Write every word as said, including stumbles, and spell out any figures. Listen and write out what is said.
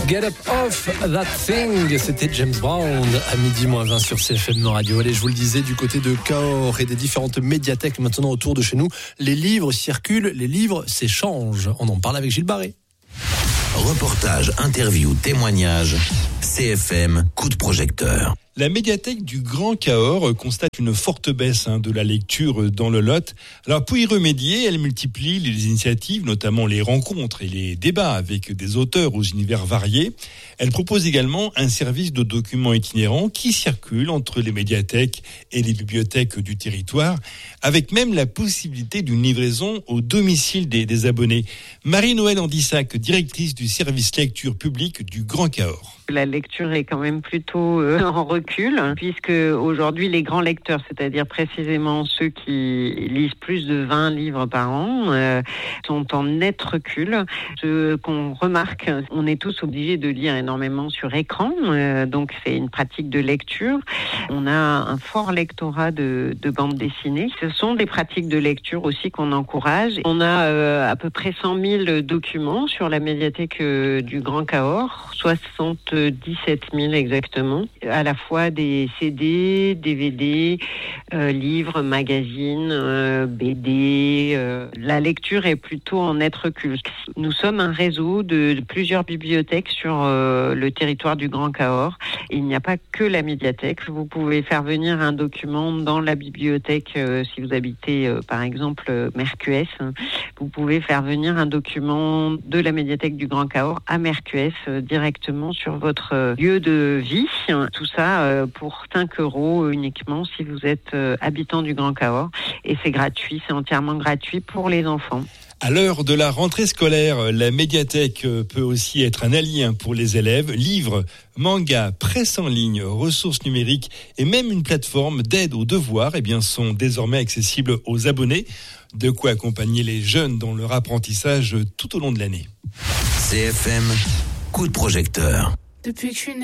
Get Up Off That Thing, c'était James Brown à midi moins vingt sur C F M Radio. Allez, je vous le disais, du côté de Cahors et des différentes médiathèques maintenant autour de chez nous, les livres circulent, les livres s'échangent. On en parle avec Gilles Barré. Reportage, interview, témoignage, C F M, coup de projecteur. La médiathèque du Grand Cahors constate une forte baisse hein, de la lecture dans le Lot. Alors pour y remédier, elle multiplie les initiatives, notamment les rencontres et les débats avec des auteurs aux univers variés. Elle propose également un service de documents itinérants qui circule entre les médiathèques et les bibliothèques du territoire, avec même la possibilité d'une livraison au domicile des, des abonnés. Marie-Noëlle Andissac, directrice du service lecture publique du Grand Cahors. La lecture est quand même plutôt euh, en recul, puisque aujourd'hui les grands lecteurs, c'est-à-dire précisément ceux qui lisent plus de vingt livres par an, euh, sont en net recul. Ce qu'on remarque, on est tous obligés de lire énormément sur écran, euh, donc c'est une pratique de lecture. On a un fort lectorat de, de bandes dessinées. Ce sont des pratiques de lecture aussi qu'on encourage. On a euh, à peu près cent mille documents sur la médiathèque euh, du Grand Cahors, soixante-dix-sept mille exactement, à la fois des C D, D V D, euh, livres, magazines, euh, B D. Euh, la lecture est plutôt en net recul. Nous sommes un réseau de, de plusieurs bibliothèques sur euh, le territoire du Grand Cahors. Il n'y a pas que la médiathèque. Vous pouvez faire venir un document dans la bibliothèque euh, si vous habitez euh, par exemple euh, Mercuès. Vous pouvez faire venir un document de la médiathèque du Grand Cahors à Mercuès euh, directement sur votre euh, lieu de vie. Tout ça euh, pour cinq euros uniquement si vous êtes euh, habitant du Grand Cahors. Et c'est gratuit, c'est entièrement gratuit pour les enfants. À l'heure de la rentrée scolaire, la médiathèque peut aussi être un allié pour les élèves. Livres, mangas, presse en ligne, ressources numériques et même une plateforme d'aide aux devoirs eh bien, sont désormais accessibles aux abonnés. De quoi accompagner les jeunes dans leur apprentissage tout au long de l'année. C F M, coup de projecteur. Depuis que je suis née.